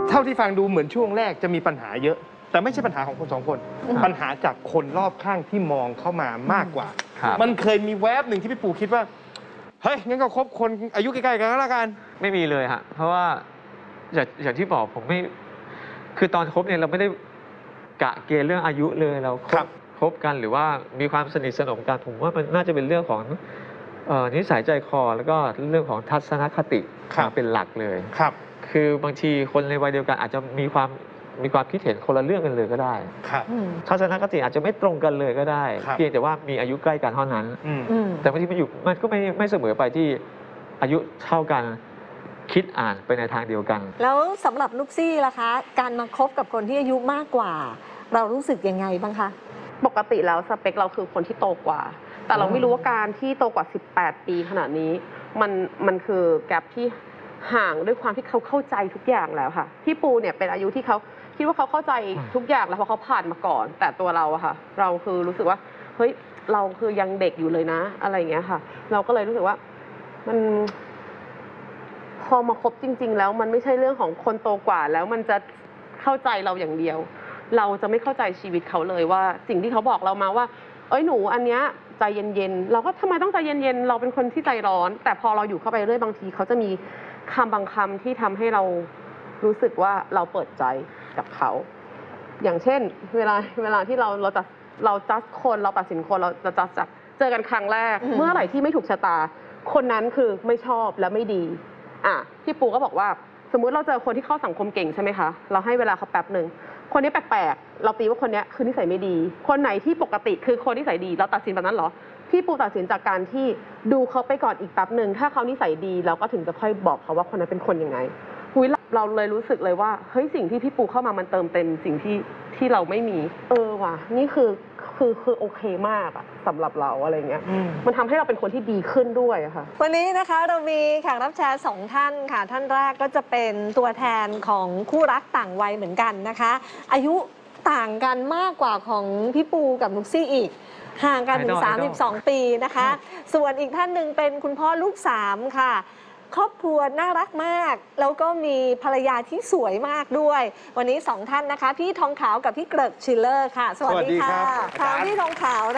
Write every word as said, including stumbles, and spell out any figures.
เท่าที่ฟังดูเหมือนช่วงแรกจะมีปัญหาเยอะแต่ไม่ใช่ปัญหาของคนสองคนปัญหาจากคนรอบข้างที่มองเข้ามามากกว่ามันเคยมีแวบหนึ่งที่พี่ปูคิดว่าเฮ้ยงั้นก็คบคนอายุใกล้ๆกันก็แล้วกันไม่มีเลยฮะเพราะว่าอย่างอย่างที่บอกผมไม่คือตอนคบเนี่ยเราไม่ได้กะเกณฑ์เรื่องอายุเลยเราคบคบกันหรือว่ามีความสนิทสนมกันผมว่ามันน่าจะเป็นเรื่องของนิสัยใจคอแล้วก็เรื่องของทัศนคติเป็นหลักเลยครับคือบางทีคนในวัยเดียวกันอาจจะมีความมีความคิดเห็นคนละเรื่องกันเลยก็ได้ทัศนคติอาจจะไม่ตรงกันเลยก็ได้เพียงแต่ว่ามีอายุใกล้กันเท่านั้นแต่บางทีมันอยู่มันก็ไม่ไม่เสมอไปที่อายุเท่ากันคิดอ่านไปในทางเดียวกันแล้วสำหรับลูกซี่ล่ะคะการมาคบกับคนที่อายุมากกว่าเรารู้สึกยังไงบ้างคะปกติแล้วสเปคเราคือคนที่โตกว่าแต่เราไม่รู้ว่าการที่โตกว่าสิบแปดปีขนาดนี้มันมันคือแกลบที่ห่างด้วยความที่เขาเข้าใจทุกอย่างแล้วค่ะพี่ปูเนี่ยเป็นอายุที่เขาคิดว่าเขาเข้าใจทุกอย่างแล้วเพราะเขาผ่านมาก่อนแต่ตัวเราอะค่ะเราคือรู้สึกว่าเฮ้ยเราคือยังเด็กอยู่เลยนะอะไรอย่างเงี้ยค่ะเราก็เลยรู้สึกว่ามันพอมาคบจริงๆแล้วมันไม่ใช่เรื่องของคนโตกว่าแล้วมันจะเข้าใจเราอย่างเดียวเราจะไม่เข้าใจชีวิตเขาเลยว่าสิ่งที่เขาบอกเรามาว่าเอ้ยหนูอันเนี้ยใจเย็นๆเราก็ทำไมต้องใจเย็นๆเราเป็นคนที่ใจร้อนแต่พอเราอยู่เข้าไปเรื่อยบางทีเขาจะมีคำบางคำที่ทำให้เรารู้สึกว่าเราเปิดใจกับเขาอย่างเช่นเวลาเวลาที่เราเราจะเราจัดคนเราตัดสินคนเราจะจัดจากเจอกันครั้งแรกเมื่อไหร่ที่ไม่ถูกชะตาคนนั้นคือไม่ชอบและไม่ดีอ่ะพี่ปูก็บอกว่าสมมุติเราเจอคนที่เข้าสังคมเก่งใช่ไหมคะเราให้เวลาเขาแป๊บหนึ่งคนนี้แปลกๆเราตีว่าคนนี้คือนิสัยไม่ดีคนไหนที่ปกติคือคนนิสัยดีเราตัดสินแบบนั้นเหรอพี่ปูตัดสินจากการที่ดูเขาไปก่อนอีกแป๊บหนึ่งถ้าเขานิสัยดีเราก็ถึงจะค่อยบอกเขาว่าคนนั้นเป็นคนยังไงหุยเราเลยรู้สึกเลยว่าเฮ้ยสิ่งที่พี่ปูเข้ามามันเติมเต็มสิ่งที่ที่เราไม่มีเออว่ะนี่คือคือคือโอเคมากอะสำหรับเราอะไรเงี้ยมันทำให้เราเป็นคนที่ดีขึ้นด้วยอะค่ะวันนี้นะคะเรามีแขกรับเชิญสองท่านค่ะท่านแรกก็จะเป็นตัวแทนของคู่รักต่างวัยเหมือนกันนะคะอายุต่างกันมากกว่าของพี่ปูกับนุกซี่อีกห่างกันถึงสามสิบสองปีนะคะส่วนอีกท่านหนึ่งเป็นคุณพ่อลูกสามค่ะครอบครัวน่ารักมากแล้วก็มีภรรยาที่สวยมากด้วยวันนี้สองท่านนะคะพี่ทองขาวกับพี่เกริกชิลเลอร์ค่ะสวัสดีค่ะถามพี่ทองขาว